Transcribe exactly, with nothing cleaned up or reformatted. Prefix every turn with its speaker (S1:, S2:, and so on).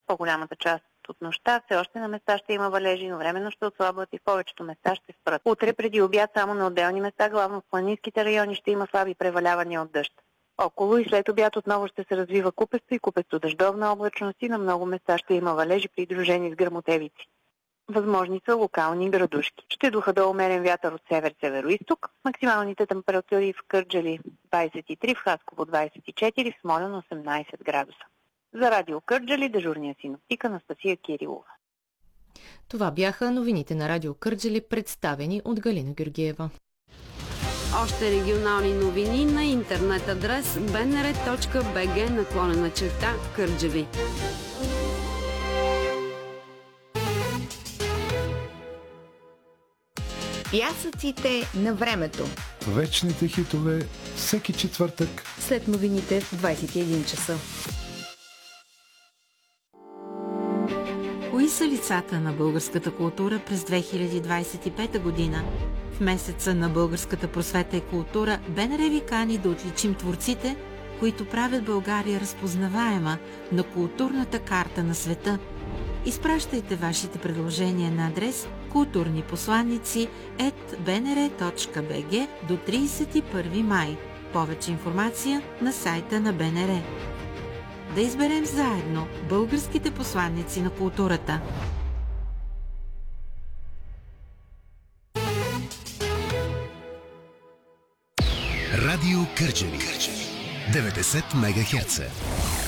S1: по-голямата част от нощта. Все още на места ще има валежи, но временно ще отслабват и в повечето места ще спрат. Утре преди обяд само на отделни места, главно в планинските райони, ще има слаби превалявания от дъжд. Около и след обяд отново ще се развива купесто и купесто-дъждовна облачност и на много места ще има валежи, придружени с гръмотевици. Възможни са локални градушки. Ще духа до умерен вятър от север-североизток. Максималните температури в Кърджали двадесет и три, в Хасково двадесет и четири, в Смолян осемнадесет градуса. За радио Кърджали дежурния синоптик Анастасия Кирилова.
S2: Това бяха новините на радио Кърджали, представени от Галина Георгиева.
S3: Още регионални новини на интернет адрес би ен ар точка би джи наклонена черта Кърджали.
S4: Пясъците на времето.
S5: Вечните хитове всеки четвъртък
S4: след новините в двадесет и един часа.
S6: Кои са лицата на българската култура през две хиляди двадесет и пета година? В месеца на българската просвета и култура Б Н Р ви кани да отличим творците, които правят България разпознаваема на културната карта на света. Изпращайте вашите предложения на адрес културни посланици ет би ен ар точка би джи до тридесет и първи май. Повече информация на сайта на Б Н Р. Да изберем заедно българските посланици на културата.
S7: Радио Кърджали деветдесет мегахерца.